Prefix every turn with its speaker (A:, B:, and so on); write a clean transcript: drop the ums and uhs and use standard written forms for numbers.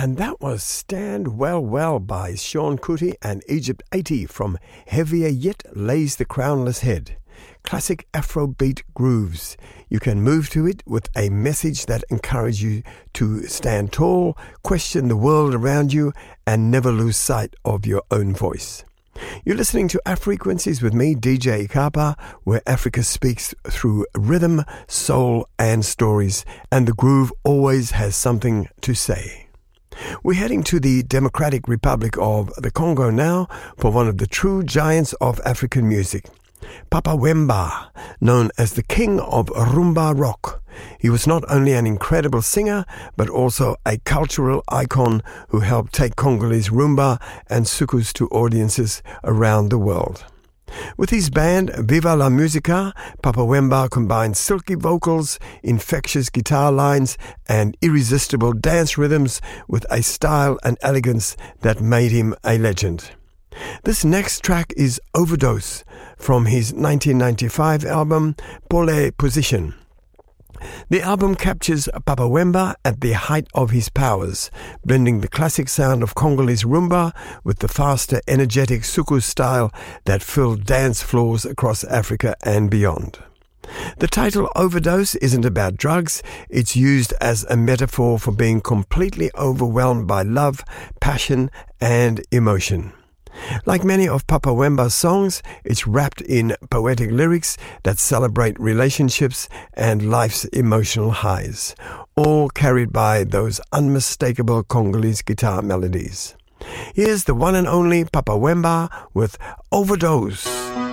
A: And that was Stand Well Well by Sean Kuti and Egypt 80 from Heavier Yet Lays the Crownless Head. Classic Afrobeat grooves. You can move to it with a message that encourages you to stand tall, question the world around you, and never lose sight of your own voice. You're listening to Afrequencies with me, DJ Ikapa, where Africa speaks through rhythm, soul, and stories, and the groove always has something to say. We're heading to the Democratic Republic of the Congo now for one of the true giants of African music, Papa Wemba, known as the King of Rumba Rock. He was not only an incredible singer, but also a cultural icon who helped take Congolese rumba and soukous to audiences around the world. With his band Viva la Musica, Papa Wemba combined silky vocals, infectious guitar lines, and irresistible dance rhythms with a style and elegance that made him a legend. This next track is Overdose from his 1995 album Pole Position. The album captures Papa Wemba at the height of his powers, blending the classic sound of Congolese rumba with the faster, energetic soukous style that filled dance floors across Africa and beyond. The title Overdose isn't about drugs, it's used as a metaphor for being completely overwhelmed by love, passion, and emotion. Like many of Papa Wemba's songs, it's wrapped in poetic lyrics that celebrate relationships and life's emotional highs, all carried by those unmistakable Congolese guitar melodies. Here's the one and only Papa Wemba with Overdose.